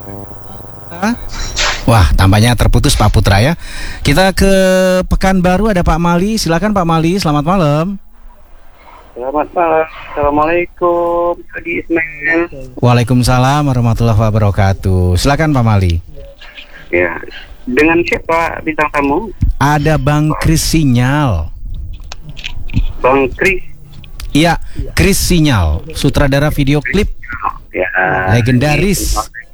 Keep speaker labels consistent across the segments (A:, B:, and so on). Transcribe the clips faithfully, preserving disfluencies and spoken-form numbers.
A: Wah, tampaknya terputus Pak Putra ya. Kita ke Pekanbaru, ada Pak Mali. Silakan Pak Mali, selamat malam.
B: Selamat malam. Assalamualaikum. Adi Ismail.
A: Waalaikumsalam warahmatullahi wabarakatuh. Silakan Pak Mali.
B: Ya, dengan siapa bintang tamu?
A: Ada Bang Kris Sinyal.
B: Bang Kris.
A: Iya, Kris Sinyal, sutradara video klip
B: Ya,
A: legendaris.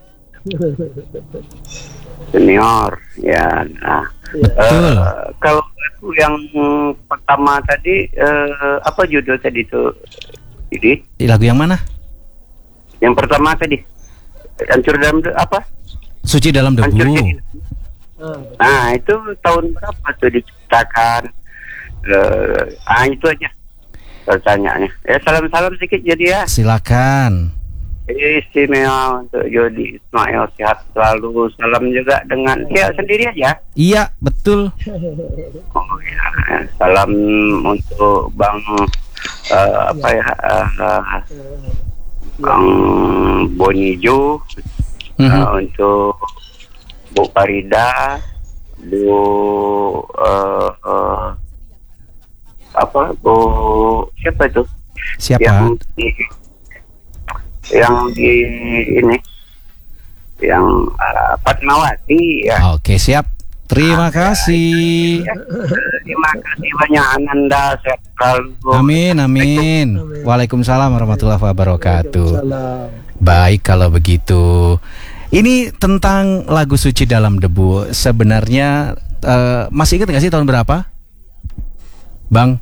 B: Senior. Ya. Nah,
A: Betul.
B: Uh, kalau lagu yang pertama tadi uh, apa judul tadi itu? Jadi
A: Lagu yang mana?
B: yang pertama tadi Hancur dalam de- apa?
A: Suci dalam
B: Hancur
A: debu.
B: jadi. Nah, itu tahun berapa tuh diciptakan? Uh, ah itu aja pertanyaannya. Ya, salam-salam sedikit jadi ya.
A: Silakan.
B: Istimewa untuk Jody Ismail, sehat selalu. Salam juga dengan ya sendiri aja.
A: Iya, betul.
B: Oh ya, salam untuk Bang uh, apa ya uh, Bang Bonijo,
A: Mhm.
B: uh, untuk Bu Farida, Bu uh, uh, apa Bu siapa itu?
A: Siapa?
B: Yang di, yang di ini yang uh, Fatmawati ya.
A: Oke, siap. Terima kasih.
B: Ya, terima kasih banyak Ananda, sehat selalu.
A: Amin, amin. Waalaikumsalam warahmatullahi wabarakatuh.
C: Salam.
A: Baik kalau begitu. Ini tentang lagu Suci Dalam Debu. Sebenarnya eh, masih ingat nggak sih tahun berapa, Bang?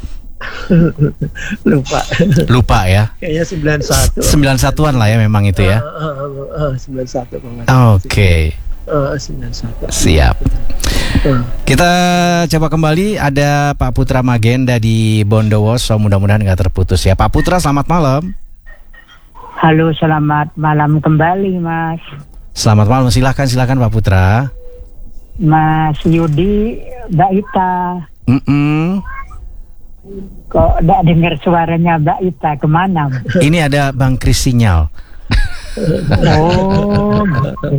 C: Lupa.
A: Lupa ya.
C: Kayaknya sembilan satu.
A: sembilan satuan lah ya memang itu ya.
C: sembilan satu.
A: Oke.
C: sembilan satu.
A: Siap. Kita coba kembali, ada Pak Putra Magenda di Bondowoso. Mudah-mudahan nggak terputus ya. Pak Putra, selamat malam.
D: Halo, selamat malam kembali, Mas.
A: Selamat malam, silakan silakan Pak Putra.
D: Mas Yudi, Mbak Ita.
A: Mm-mm.
D: Kok tidak dengar suaranya Mbak Ita, kemana?
A: Ini ada Bang Kris Sinyal.
D: Oh, gitu.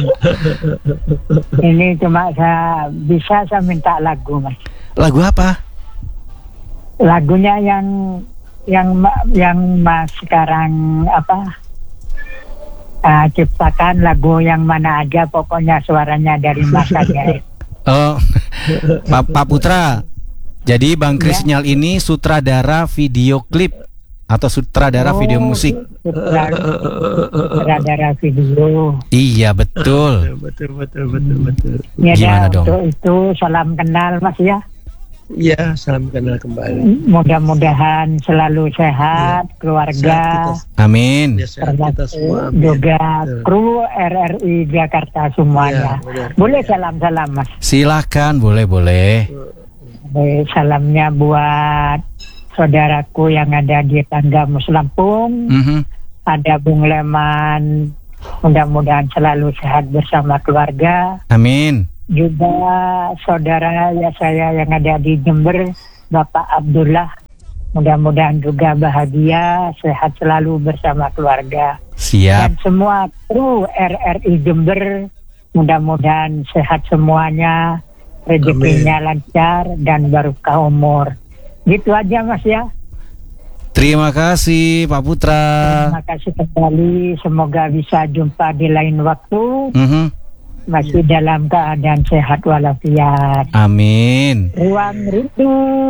D: Ini cuma saya bisa saya minta lagu, Mas.
A: Lagu apa?
D: Lagunya yang yang ma- yang Mas sekarang apa? Uh, ciptakan lagu yang mana aja, pokoknya suaranya dari Mas aja.
A: Oh, Pak, Pak Putra. Jadi Bang Kris Sinyal ini sutradara video klip atau sutradara
D: Oh,
A: video musik.
D: Sutradara video.
A: Iya, betul.
C: Betul betul betul betul.
D: Ya,
A: Gimana dong?
D: untuk itu salam kenal, Mas ya.
C: Iya, salam kenal kembali.
D: Mudah-mudahan selalu sehat, keluarga,
C: Sehat
A: Amin.
C: kita, ya, sehat kita semua. Amin.
D: juga
C: Betul.
D: kru R R I Jakarta semuanya.
C: Ya, benar.
D: Boleh salam-salam, Mas.
A: Silakan, boleh boleh.
D: Eh, Salamnya buat saudaraku yang ada di Tangga Muslampung,
A: Mhm.
D: ada Bung Leman. Mudah-mudahan selalu sehat bersama keluarga.
A: Amin.
D: Juga saudara ya saya yang ada di Jember, Bapak Abdullah. Mudah-mudahan juga bahagia, sehat selalu bersama keluarga.
A: Siap.
D: Dan semua kru R R I Jember, mudah-mudahan sehat semuanya, rezekinya lancar dan barokah umur. Gitu aja, Mas ya.
A: Terima kasih Pak Putra.
D: Terima kasih kembali, semoga bisa jumpa di lain waktu.
A: Mhm.
D: Masih dalam keadaan sehat walafiat.
A: Amin.
D: Ruang rindu.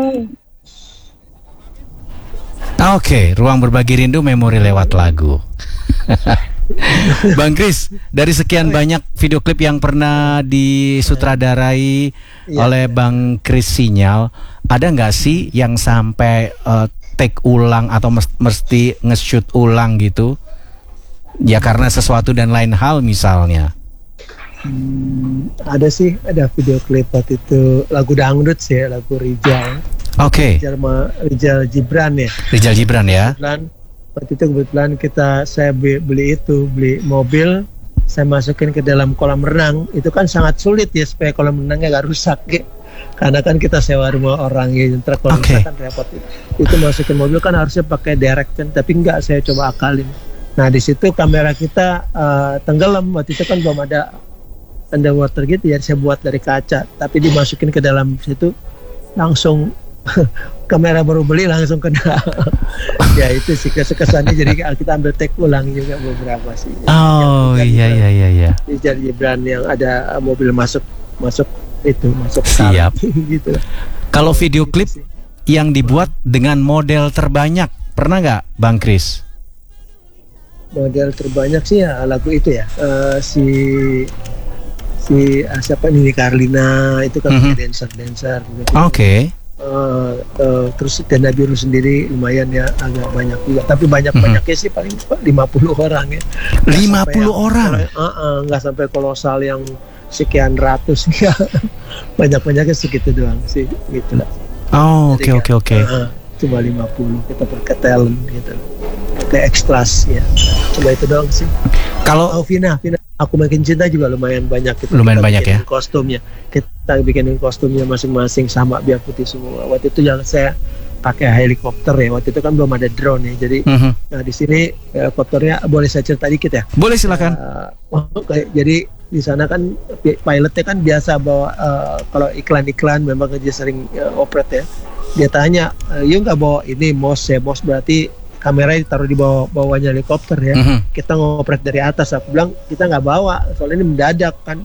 A: Oke, ruang berbagi rindu, memori lewat lagu. Bang Kris, dari sekian banyak video klip yang pernah disutradarai
C: Ya.
A: oleh Bang Kris Sinyal, ada nggak sih yang sampai uh, take ulang atau mes- mesti nge-shoot ulang gitu? Ya karena sesuatu dan lain hal misalnya.
C: Hmm, ada sih, ada video klip waktu itu lagu dangdut sih, lagu Rijal.
A: Oke,
C: Rijal, Ma- Rijal Gibran ya.
A: Rijal Gibran ya.
C: Kebetulan waktu itu kebetulan kita saya beli, beli itu beli mobil, saya masukin ke dalam kolam renang. Itu kan sangat sulit ya supaya kolam renangnya gak rusak ya. Karena kan kita sewa rumah orang ya, truk kolam
A: Oke.
C: rusak kan repot. Itu masukin mobil kan harusnya pakai direct kan, tapi enggak, saya coba akalin. Nah di situ kamera kita uh, tenggelam, waktu itu kan belum ada underwater gitu ya, saya buat dari kaca, tapi dimasukin ke dalam situ langsung kamera baru beli langsung kena. Ya itu sih kesannya, jadi kita ambil take ulang juga beberapa sih.
A: Oh iya iya iya iya.
C: Jadi brand yang ada mobil masuk masuk itu masuk
A: siap
C: gitu.
A: Kalau video klip yang dibuat dengan model terbanyak pernah nggak Bang Kris?
C: Model terbanyak sih ya lagu itu ya, uh, si si uh, siapa Nini Carlina itu kan
A: Mhm.
C: dancer dancer gitu.
A: Oke.
C: Uh, uh, terus Tenda Biru sendiri lumayan ya, agak banyak juga, tapi banyak banyaknya sih paling lima puluh orang ya. Nggak
A: lima puluh
C: sampai
A: orang?
C: yang- uh, uh, nggak sampai kolosal yang sekian ratus ya. Banyak banyaknya segitu doang sih gitu lah.
A: Oh oke
C: Jadi
A: oke
C: kan,
A: oke.
C: uh, cuma lima puluh kita pakai talent gitu, pakai extras ya, cuma itu doang sih.
A: Kalau
C: Oh Vina, Vina, aku makin cinta juga lumayan banyak. Kita,
A: Lumayan
C: kita
A: banyak
C: bikinin
A: ya?
C: Kostumnya, kita bikinin kostumnya masing-masing sama biar putih semua. Waktu itu yang saya pakai helikopter ya, waktu itu kan belum ada drone ya. Jadi,
A: Mhm.
C: nah di sini helikopternya boleh saya cerita dikit ya.
A: boleh silakan.
C: Uh, oh, kayak- jadi di sana kan pi- pilotnya kan biasa bawa uh, kalau iklan-iklan memang dia sering uh, operate ya. Dia tanya, uh, you nggak bawa ini mos ya, mos berarti kamera ditaruh di bawah bawahnya helikopter ya.
A: Mhm.
C: Kita ngoprek dari atas. Aku bilang kita nggak bawa soalnya ini mendadak kan,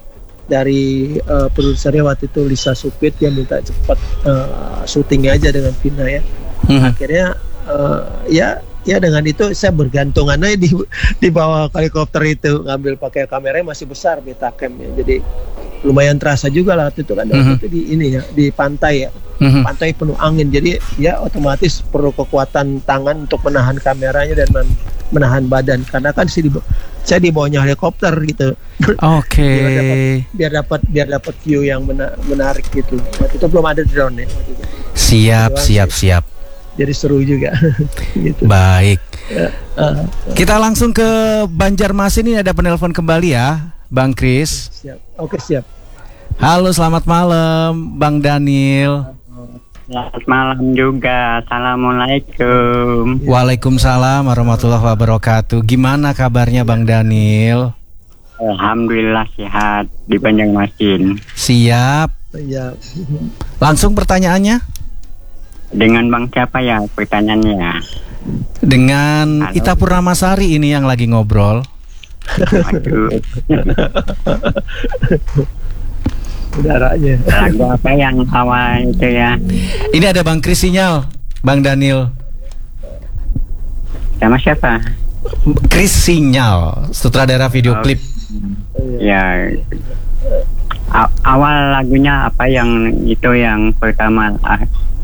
C: dari uh, produsernya waktu itu Lisa Supit, dia minta cepat uh, syutingnya aja dengan Vina ya.
A: Mhm.
C: Akhirnya uh, ya ya dengan itu saya bergantungan aja di di bawah helikopter itu, ngambil pakai kameranya masih besar Betacam ya, jadi lumayan terasa juga lah waktu itu kan. Waktu
A: Mhm.
C: itu di ini ya, di pantai ya,
A: Mhm.
C: pantai penuh angin, jadi ya otomatis perlu kekuatan tangan untuk menahan kameranya dan men- menahan badan, karena kan sih di, saya di bawahnya helikopter gitu.
A: Oke.
C: biar dapat biar dapat biar dapat view yang mena- menarik gitu. Waktu itu belum ada drone ya waktu itu.
A: Siap
C: Doang
A: siap
C: sih.
A: siap.
C: Jadi seru juga gitu.
A: Baik.
C: Uh,
A: Kita langsung ke Banjarmasin, ini ada penelpon kembali ya, Bang Kris.
C: siap. Oke siap.
A: Halo, selamat malam, Bang Daniel.
E: Selamat malam juga. Assalamualaikum.
A: Waalaikumsalam warahmatullahi wabarakatuh. Gimana kabarnya Bang Daniel?
E: Alhamdulillah sehat di Banjarmasin.
A: Siap.
C: Ya.
A: Langsung pertanyaannya
E: Dengan Bang siapa ya pertanyaannya?
A: dengan
E: Halo.
A: Ita Purnamasari ini yang lagi ngobrol.
E: Aduh,
C: Udaranya.
E: lagu apa yang awal itu ya?
A: Ini ada Bang Kris sinyal, Bang Daniel.
E: Sama siapa?
A: Kris sinyal, sutradara video
E: Oh.
A: klip.
E: Ya. A- awal lagunya apa yang itu yang pertama? Ah.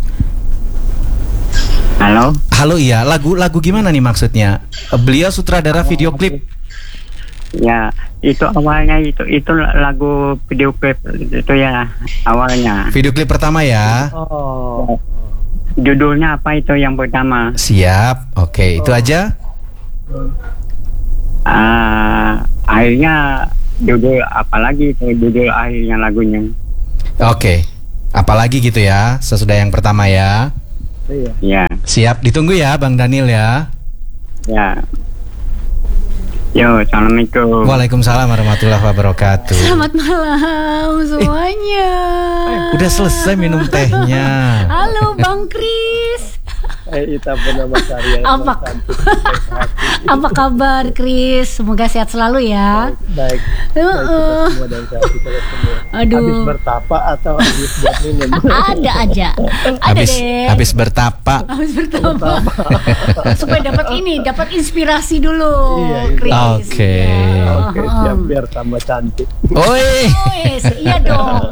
E: Halo?
A: Halo, iya, lagu-lagu gimana nih maksudnya? Beliau sutradara video klip.
E: Ya, itu awalnya itu itu lagu video klip itu ya awalnya.
A: Video klip pertama ya.
C: Oh.
E: Judulnya apa itu yang pertama?
A: Siap. Oke, itu aja.
E: Ah, akhirnya judul apalagi itu judul akhirnya lagunya.
A: Oke. Apalagi gitu ya, sesudah yang pertama ya.
C: Iya.
E: Ya,
A: Siap, ditunggu ya Bang Daniel ya.
E: ya. Yo, assalamualaikum.
A: Waalaikumsalam warahmatullahi wabarakatuh.
F: Selamat malam semuanya.
A: Udah selesai minum tehnya.
F: Halo Bang Kris.
C: Eh, Ita Purnamasari yang
F: Apa
C: cantik, baik hati.
F: apa kabar Kris? Semoga sehat selalu ya.
C: Baik. Baik kita
F: Heeh.
C: semua dan sehat kita semua.
F: Aduh.
C: Habis bertapa atau habis buat minum?
F: Ada aja. Ada
A: Habis
F: deh.
A: habis bertapa.
F: Habis bertapa. Supaya dapat ini, dapat inspirasi dulu,
C: Iya, iya.
F: Kris.
A: Oke.
F: Ya.
C: Oke, siap biar tambah cantik.
A: Oi,
F: Oh, yes. Iya dong.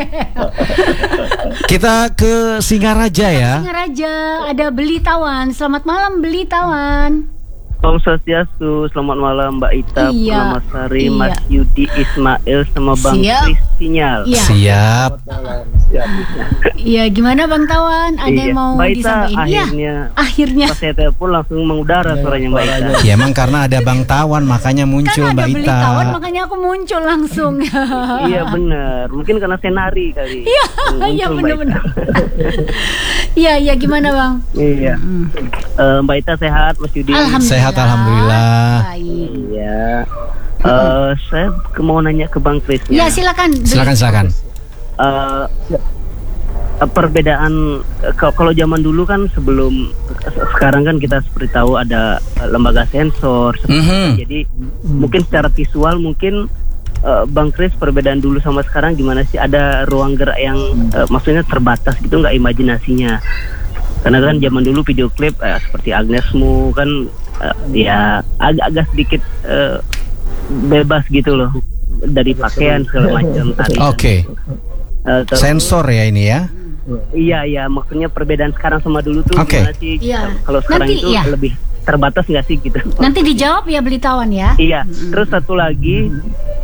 A: kita ke Singaraja ya.
F: Raja, ada Beli Tawan. Selamat malam Beli Tawan.
G: Om Swastiastu, selamat malam Mbak Ita
F: Iya,
G: Purnamasari,
F: iya.
G: Mas Yudi Ismail sama Bang
F: Siap.
G: Kris Sinyal.
F: Iya.
A: Siap.
C: Selamat malam. siap.
F: Iya, gimana Bang Tawan? Ada
G: Iya.
F: yang mau
G: Mbak Ita
F: disampaikan? Iya,
G: akhirnya
F: akhirnya.
G: pas saya telepon langsung mengudara suaranya Mbak Ita.
A: Ya emang karena ada Bang Tawan makanya muncul
F: Kan ada
A: Mbak
F: beli
A: Ita.
F: Tawan, makanya aku muncul langsung.
G: Iya benar, mungkin karena saya nari kali.
F: Iya,
G: Muncul
F: iya
G: Mbak
F: benar-benar.
G: Ita.
F: Iya, iya gimana Bang?
G: Iya. Eh, Mbak Ita sehat, Mas Yudi?
F: Alhamdulillah.
A: Sehat, alhamdulillah.
F: Baik.
G: Iya. Eh, saya ke- mau nanya ke Bang Kris.
F: Ya, silakan.
A: Silakan silakan.
G: Eh, perbedaan eh, kalau kalau zaman dulu kan sebelum se- sekarang kan kita seperti tahu ada eh, lembaga sensor seperti
A: Mhm.
G: itu. Jadi mungkin secara visual mungkin eh, Bang Kris perbedaan dulu sama sekarang gimana sih? Ada ruang gerak yang eh, maksudnya terbatas gitu nggak imajinasinya? Karena kan zaman dulu video klip eh, seperti Agnesmu kan eh, ya agak-agak sedikit eh, bebas gitu loh dari pakaian segala macam tadi.
A: Oke.
G: Eh, terus-
A: Sensor ya ini ya.
G: Iya iya, maksudnya perbedaan sekarang sama dulu tuh
A: Oke.
G: gimana sih?
F: Iya.
G: Kalau sekarang
F: Nanti,
G: itu
F: iya.
G: lebih terbatas nggak sih gitu?
F: Nanti dijawab ya beli Tawan ya.
G: Iya. Terus satu lagi,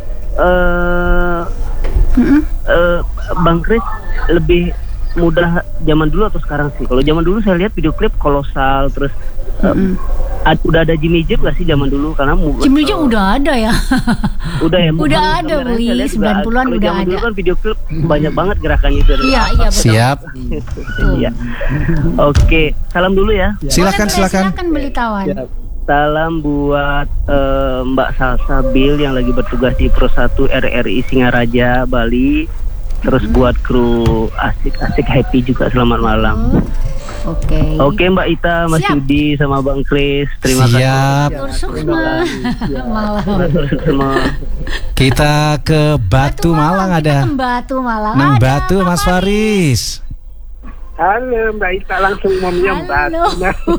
G: eh
F: Mm-mm.
G: eh, Bang Kris lebih mudah zaman dulu atau sekarang sih? Kalau zaman dulu saya lihat video klip kolosal, terus eh, ad- udah ada Jimmy Jib nggak sih zaman dulu? Karena mu-
F: Jimmy
G: eh,
F: Jib udah ada ya.
G: udah ya.
F: Udah
G: mungkin
F: ada,
G: kameranya
F: Wi,
G: saya lihat juga
F: sembilan puluhan
G: kalau
F: udah
G: zaman dulu
F: ada.
G: kan video klip banyak banget gerakannya itu.
F: Iya, iya betul.
A: Siap.
G: Iya. Oke, salam dulu ya.
A: Silakan
F: Boleh,
A: silakan.
F: Silakan beli Tawan.
G: Salam buat eh, Mbak Salsa Bill yang lagi bertugas di Pro satu R R I Singaraja, Bali. Terus buat kru asik-asik happy juga selamat malam.
F: Oke.
G: Oke Mbak Ita, Mas
F: Siap.
G: Yudi sama Bang Kris, terima
A: Siap.
F: Tur Suksma. Malam.
G: kasih semua.
A: Kita ke Batu Malang
F: Kita
A: ada.
F: ke Batu Malang.
A: Nang
F: Ada
A: Batu
F: Pak
A: Mas Faris.
H: Halo Mbak Ita, langsung mau menyambat.
F: Halo.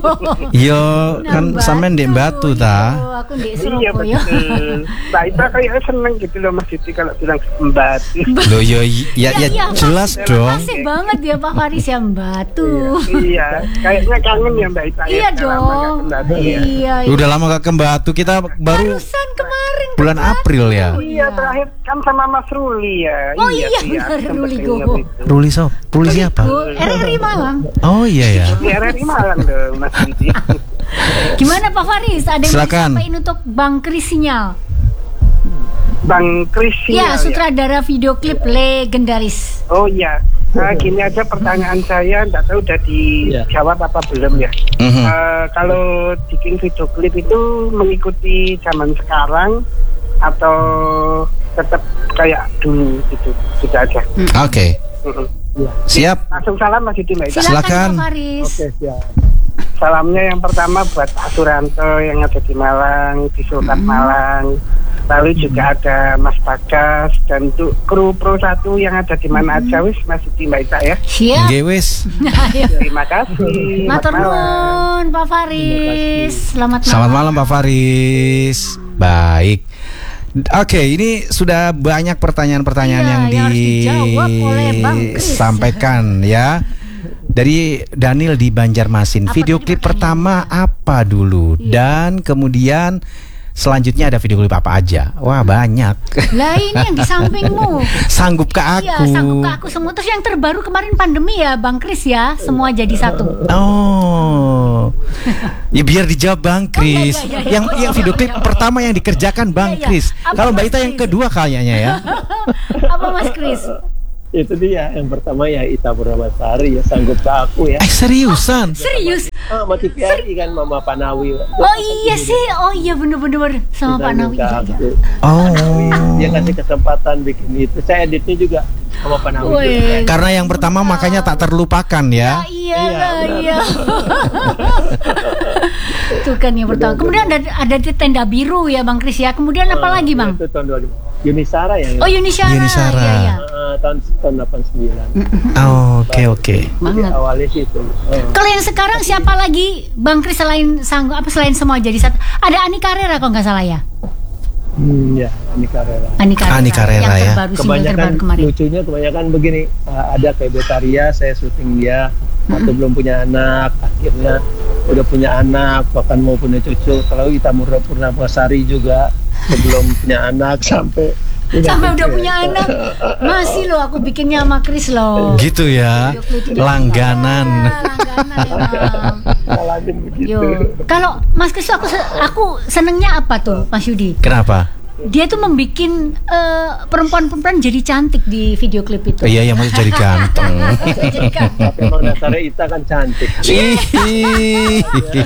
A: Yo kan
F: Nang
A: sampean di Batu ta.
F: Yo, aku di
H: Iya
F: Surabaya.
H: betul. Mbak Ita kayaknya seneng gitu loh Mas Yudi kalau bilang embat.
A: Loh yo ya ya
F: Iya,
A: jelas
F: Mas.
A: dong.
F: Makasih banget ya Pak Faris yang Batu.
H: Iya, kayaknya kangen ya Mbak Ita. ya,
F: Iya
H: udah lama nggak
F: dong.
H: ke Batu ya.
F: Iya. iya.
A: Udah lama gak ke Batu, kita baru
F: Barusan kemarin
A: bulan
F: ke Batu.
A: April ya.
H: Iya, terakhir kan sama Mas Ruli ya.
F: Oh iya, benar,
H: sempet
F: Ruli
H: denger
F: Gowo.
H: itu.
A: Ruli sop, Ruli siapa?
F: Bu, R R I Malang.
A: Oh iya ya.
H: Di R R I Malang dong Mas Yudi.
F: Gimana Pak Faris? Ada yang
A: Silakan.
F: mau disampaikan untuk Bang Kris Sinyal?
H: Bang Kris
F: Ya,
H: Sinyal,
F: sutradara video klip legendaris.
H: Oh iya. Nah, gini aja pertanyaan saya, nggak tahu udah dijawab apa belum ya.
A: Mhm.
H: Eh, kalau bikin video klip itu mengikuti zaman sekarang atau tetap kayak dulu gitu, gitu aja.
A: Oke.
H: Mhm.
A: Siap.
H: Langsung salam Mas Yudi Mbak Ita.
F: Silakan
A: Silakan.
F: Pak Faris.
C: Oke, siap.
H: Salamnya yang pertama buat Pak Suranto yang ada di Malang, di Sultan Malang. Lalu juga ada Mas Bagas dan untuk kru Pro satu yang ada di mana aja wis Mas Yudi Mbak Ita ya.
F: Siap.
A: Nggih wis.
F: Ayo.
H: Terima kasih.
F: Matur
H: Selamat malam.
F: nuwun Pak Faris. Selamat malam.
A: Selamat malam Pak Faris. Baik. Oke, ini sudah banyak pertanyaan-pertanyaan
F: Iya,
A: yang
F: yang harus dijawab oleh Bang Kris.
A: disampaikan ya. Dari Daniel di Banjarmasin.
F: Apa
A: Video
F: tadi
A: klip
F: pertanyaannya?
A: pertama apa dulu?
F: Iya.
A: Dan kemudian selanjutnya ada video klip apa aja? Wah, banyak.
F: Lah ini yang di sampingmu.
A: Sanggup ke
F: Iya,
A: aku.
F: sanggup ke aku semua. Terus yang terbaru kemarin pandemi ya Bang Kris ya. Semua jadi satu.
A: Oh, ya biar dijawab Bang Kris.
F: Oh, iya, iya, iya.
A: Yang yang video klip pertama yang dikerjakan Bang
F: Iya, iya.
A: Kris.
F: Apa
A: Kalau Mbak
F: Mas
A: Ita yang
F: Kris?
A: kedua kayaknya ya.
F: Apa Mas Kris?
C: Itu dia yang pertama ya Ita Purnamasari ya sanggup ke aku ya.
A: Eh seriusan?
F: Serius?
C: Ah, sama T V R I kan Mama Panawi.
F: Oh iya sih. Oh iya bener-bener sama Pak Nawi. Iya, iya.
A: Oh.
C: Dia kasih kesempatan bikin itu. Saya editnya juga sama Pak Nawi.
F: Wih.
A: Karena yang pertama makanya tak terlupakan
F: Ya,
A: ya.
F: iya
C: Iya,
F: lah,
C: benar.
F: iya. Itu kan yang pertama. Kemudian ada ada di tenda biru ya Bang Kris ya. Kemudian apa lagi Bang?
C: Itu tahun dua ribu. Yunisara ya.
F: Oh Yunisara.
A: Yunisara.
F: Iya, iya.
C: Ah, tahun tahun delapan puluh sembilan.
A: Oke oke.
C: Jadi
F: Banget.
C: awalnya sih itu. Oh.
F: Kalau yang sekarang siapa lagi Bang Kris selain sanggup apa selain semua jadi satu? Ada Ani Carrera kalau nggak salah ya.
C: Hmm, ya, ini Karela.
F: Ani Carrera.
A: Ani Carrera,
F: yang
A: ya.
F: terbaru single
C: Kebanyakan
F: terbaru kemarin.
C: lucunya kebanyakan begini, uh, ada kayak Betaria, saya syuting dia waktu belum punya anak, akhirnya udah punya anak, bahkan mau punya cucu. Kalau Ita Purnamasari juga sebelum punya anak sampai
F: Sampai udah punya anak. Masih loh aku bikinnya sama Chris loh.
A: Gitu ya.
F: Video klip itu.
A: Langganan.
F: Ya, langganan emang.
C: Lagi begitu.
F: Yo, kalau Mas Chris aku se- aku senengnya apa tuh, Mas Yudi?
A: Kenapa?
F: Dia tuh membikin eh, perempuan-perempuan jadi cantik di video klip itu.
A: Iya, yang mau jadi ganteng.
F: Jadi ganteng.
C: Tapi emang dasarnya Ita kan cantik.
A: Ih.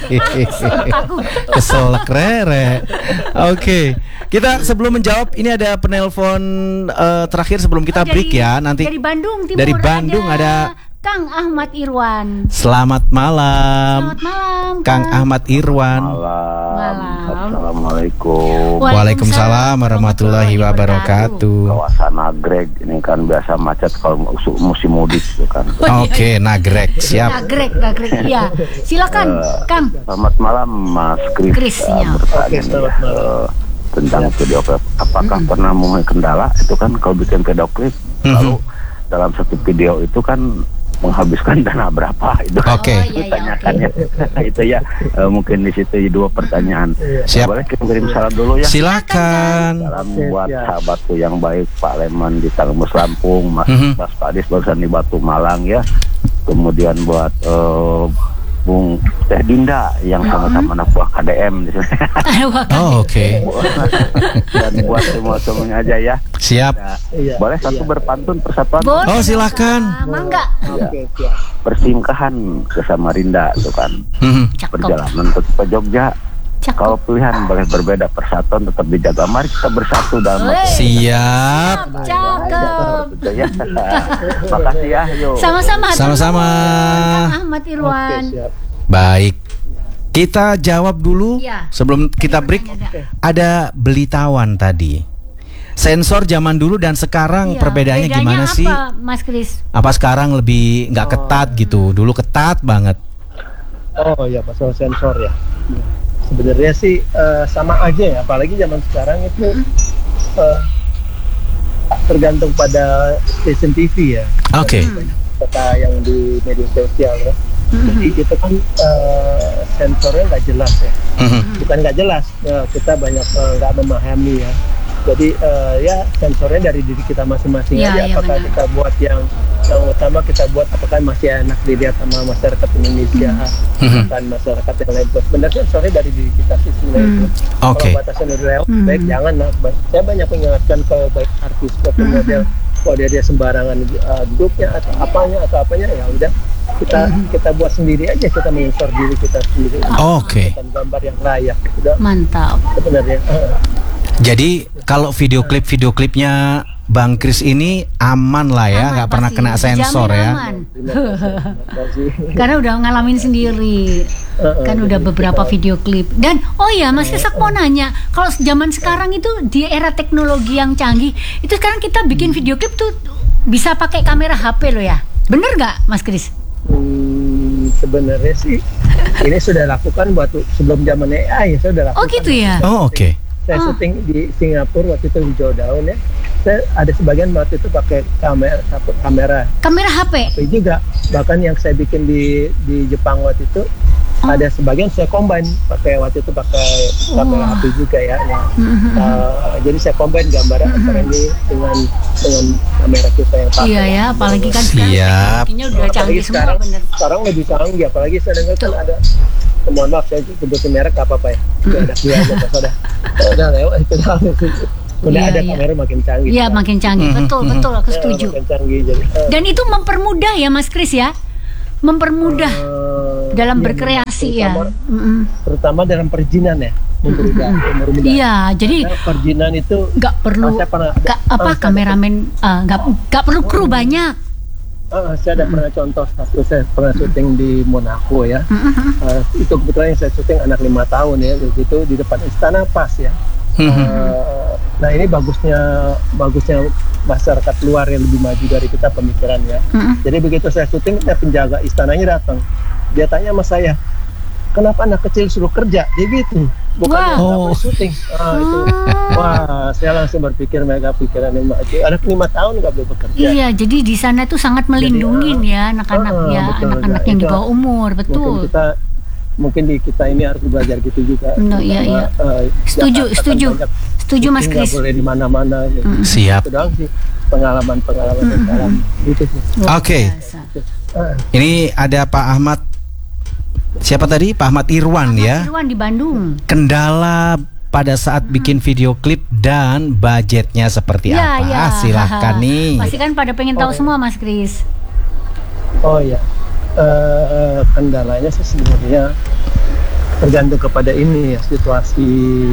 A: Keselak rere. Oke. Kita sebelum menjawab ini ada penelpon eh, terakhir sebelum kita
F: Oh,
A: break
F: dari-
A: ya. Nanti
F: dari Bandung Timur
A: dari Bandung ada
F: Kang Ahmad Irwan.
A: Selamat malam.
F: Selamat malam,
A: Kang Ahmad Irwan.
F: Malam.
I: Assalamualaikum.
A: Waalaikumsalam warahmatullahi wabarakatuh.
I: Kawasan Nagreg ini kan biasa macet kalau musu- musim mudik itu kan.
A: Oke, Nagreg siap.
F: Nagreg, Nagreg. Iya. Silakan,
I: Eh,
F: Kang.
I: Selamat malam Mas Kris.
F: Kris,
I: Eh,
F: iya.
I: bertanya
C: Oke,
I: nih,
C: selamat malam.
I: eh, tentang video klip. Apakah pernah mempunyai kendala? Itu kan kalau bikin video klip,
A: Mhm.
I: lalu dalam satu video itu kan menghabiskan dana berapa? Itu
A: Oke.
F: Oh, iya, iya,
I: pertanyaannya. Itu ya eh, mungkin di situ dua pertanyaan.
A: Siap.
I: Boleh kirim salam dulu ya.
A: Silakan.
I: Salam
C: Oke,
I: buat
C: siap.
I: sahabatku yang baik, Pak Leman di Tangmus Lampung, Mas
A: Mhm.
I: Mas Padis barusan di Batu Malang ya. Kemudian buat eh, Bung Teh Dinda yang sama-sama anak buah K D M di sini.
A: Oh, oke.
I: Dan buat semua semuanya aja ya.
A: Siap.
I: Ya,
C: Iya.
I: boleh satu berpantun persatuan
F: Boleh.
A: Oh, silakan.
F: Mangga.
I: Ya.
C: Oke, siap.
I: Persingkahan ke Samarinda itu kan.
A: Mhm.
F: Cakep.
I: Perjalanan ke ke Jogja.
F: Cakep.
I: Kalau pilihan boleh berbeda, persatuan tetap dijaga. Mari kita bersatu dalam
F: Wey.
A: Siap.
F: Cakep.
I: Gitu ya. Makasih ya, yuk.
F: Sama-sama.
A: Sama-sama.
F: Kang Ahmad
C: Oke,
F: Irwan.
C: siap.
A: Baik. Kita jawab dulu
F: Iya.
A: sebelum kita break. Ada Belitawan tadi. Sensor zaman dulu dan sekarang
F: Iya,
A: perbedaannya
F: bedanya
A: gimana
F: apa,
A: sih?
F: Mas Kris?
A: Apa sekarang lebih nggak ketat gitu? Dulu ketat banget.
C: Oh ya, masalah sensor ya. Sebenarnya sih eh, sama aja ya, apalagi zaman sekarang itu eh, tergantung pada stasiun T V ya.
A: Oke.
C: Kata yang di media sosial ya. Jadi itu kan eh, sensornya nggak jelas ya.
A: Mhm.
C: Bukan nggak jelas, ya, kita banyak eh, nggak memahami ya. Jadi eh, ya sensornya dari diri kita masing-masing
F: Iya,
C: aja.
F: iya,
C: Apakah
F: benar.
C: kita buat yang yang utama kita buat apakah masih enak dilihat sama masyarakat Indonesia,
A: Mhm.
C: bukan masyarakat yang lain. Sebenarnya sensornya dari diri kita sih sebenarnya.
F: Hmm.
A: Oke.
C: Kalau batasan udah lewat,
F: Hmm.
C: baik jangan lah. Ba- Saya banyak mengingatkan ke baik artis foto
F: Hmm.
C: model, kalau dia dia sembarangan uh, duduknya atau apanya atau apanya ya udah kita
F: Hmm.
C: kita buat sendiri aja, kita mensor diri kita sendiri.
A: Oke.
C: Bukan gambar yang layak. Udah
F: Mantap.
C: sebenarnya. Uh,
A: Jadi kalau video klip video klipnya Bang Kris ini aman lah ya,
F: Aman
A: nggak pernah
F: pasti.
A: kena sensor
F: Dijamin
A: ya.
F: aman.
C: terima kasih.
F: Karena udah ngalamin sendiri.
C: Uh, uh,
F: Kan udah
C: jadi
F: beberapa
C: kita-
F: video klip. Dan oh ya, Mas Kris, aku mau nanya, kalau zaman sekarang itu di era teknologi yang canggih, itu sekarang kita bikin video klip tuh bisa pakai kamera H P loh ya. Bener nggak, Mas Kris?
C: Hmm, sebenarnya sih ini sudah lakukan waktu sebelum zaman A I, saya sudah lakukan.
F: Oh gitu ya.
A: Oh, oke.
C: Saya
F: Ah.
C: syuting di Singapura waktu itu di Daun ya. Saya ada sebagian waktu itu pakai kamera kamera
F: Kamera H P.
C: H P juga. Bahkan yang saya bikin di di Jepang waktu itu
F: Oh.
C: ada sebagian saya combine pakai waktu itu pakai kamera
F: Wah.
C: H P juga ya. ya.
F: Mhm.
C: Uh, jadi saya combine gambar antara ini dengan dengan kamera kita yang pakai.
F: Iya ya, apalagi kan sekarang
A: Siap.
F: teknologinya udah
C: Apalagi
F: canggih semua,
C: sekarang,
F: bener.
C: sekarang lebih canggih, apalagi saya dengar kan
F: Tuh.
C: ada, mohon maaf saya sebutin merek gak apa-apa ya, itu ada kianya pas ada, udah lewat itu dah, udah
F: Iya,
C: ada
F: iya.
C: kamera makin canggih.
F: Iya, makin canggih.
A: Mhm,
F: Betul,
A: mhm.
F: betul, aku
C: Ya,
F: setuju.
C: makin canggih jadi. eh,
F: Dan itu mempermudah ya, Mas Kris ya. Mempermudah
C: eh,
F: dalam
C: iya,
F: berkreasi ya.
C: terutama,
F: Mm-mm.
C: terutama dalam perizinan ya, mempermudah, mempermudah.
F: Iya, jadi
C: Karena perizinan itu
F: nggak perlu
C: saya pernah,
F: nggak apa
C: ah, saya-
F: kameramen eh, nggak nggak perlu kru banyak.
C: Ah, saya ada pernah contoh satu, saya pernah syuting di Monaco ya.
F: Mhm.
C: Ah, itu kebetulan yang saya syuting anak lima tahun ya, di situ di depan Istana Pas ya.
A: Mhm.
C: Ah, nah ini bagusnya bagusnya masyarakat luar yang lebih maju dari kita pemikirannya.
F: Mhm.
C: Jadi begitu saya syuting, nah, penjaga istananya datang, dia tanya sama saya, kenapa anak kecil suruh kerja? Dia gitu, bukan
F: Wah.
C: nggak
A: Oh.
C: boleh syuting. Ah, itu.
F: Ah.
C: Wah, saya langsung berpikir mereka pikiran yang maju. Anak lima tahun nggak boleh bekerja.
F: Iya, jadi di sana tuh sangat melindungi ya anak-anak
C: ah,
F: ya,
C: betul.
F: anak-anak
C: Nah,
F: yang di
C: itu
F: bawah umur,
C: Mungkin
F: betul.
C: kita mungkin di kita ini harus belajar gitu juga.
F: No, iya, iya.
C: Karena, eh,
F: Setuju,
C: Jakarta kan
F: setuju.
C: banyak-
F: Setuju Setuju Mas
C: Nggak
F: Kris.
C: boleh di mana-mana. Gitu.
F: Mm.
A: Siap.
C: Itu doang sih pengalaman-pengalaman yang dalam gitu sih.
F: Luar
A: Oke.
F: biasa.
C: Ah,
A: Ini ada Pak Ahmad. Siapa tadi? Pak Ahmad Irwan ya.
F: Irwan di Bandung.
A: Kendala pada saat bikin video klip dan budgetnya seperti
F: Ya,
A: apa?
F: ya.
A: Silahkan nih.
F: Pasti kan pada pengen tahu semua Mas Kris.
C: Oh ya, Eh, kendalanya sih sebenarnya tergantung kepada ini ya, situasi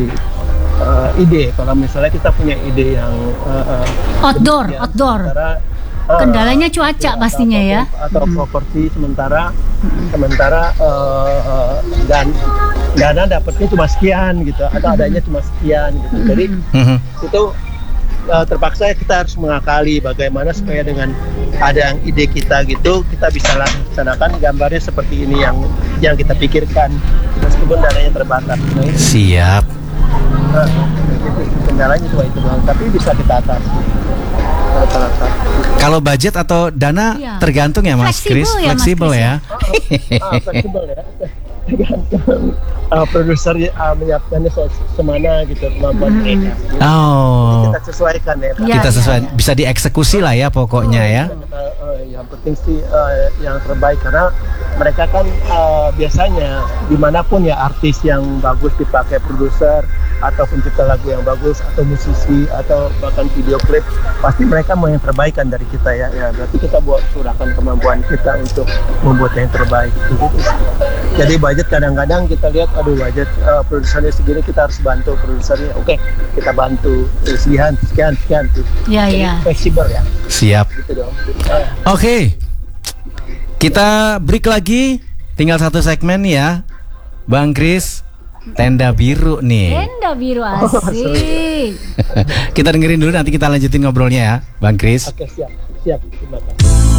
C: eh, ide. Kalau misalnya kita punya ide yang eh, eh,
F: Outdoor,
C: demikian,
F: outdoor.
C: sementara, eh,
F: Kendalanya cuaca
C: ya,
F: pastinya ya.
C: atau properti sementara sementara eh, eh, dan dana dapatnya cuma sekian gitu, atau adanya cuma sekian gitu. Jadi
A: Mhm.
C: itu uh, terpaksa kita harus mengakali bagaimana supaya dengan ada yang ide kita gitu kita bisa laksanakan gambarnya seperti ini yang yang kita pikirkan meskipun dananya terbatas. Nah, itu,
A: Siap.
C: uh, itu kendalanya cuma itu doang, tapi bisa kita atasi. Rata-rata.
A: Kalau budget atau dana
F: Iya.
A: tergantung ya Mas
F: Fleksibel
A: Kris,
F: ya, Mas
A: fleksibel
F: Kris,
A: ya.
C: Ah, fleksibel ya. Tergantung uh, produser uh, menyiapkannya se- semana gitu kemampuan mereka. Jadi
A: Oh,
C: kita sesuaikan ya. Pak.
F: Ya,
A: kita
F: ya,
A: sesuai
F: ya.
A: bisa dieksekusi lah ya pokoknya ya.
C: Uh, uh, yang penting sih uh, yang terbaik karena mereka kan uh, biasanya dimanapun ya artis yang bagus dipakai produser atau pencipta lagu yang bagus atau musisi atau bahkan video klip pasti mereka mau yang terbaikan dari kita ya. Ya berarti kita buat curahkan kemampuan kita untuk membuat yang terbaik. Gitu. Jadi budget kadang-kadang kita lihat aduh budget uh, produsernya segini kita harus bantu produsernya. Oke, kita bantu eh, sekian sekian sekian. Gitu.
F: Ya,
C: Jadi
F: ya.
C: fleksibel ya.
A: Siap.
C: Gitu dong. Uh,
A: Oke. Kita break lagi. Tinggal satu segmen ya. Bang Kris, tenda biru nih.
F: Tenda biru asik.
A: Kita dengerin dulu nanti kita lanjutin ngobrolnya ya, Bang Kris.
C: Oke siap siap terima kasih.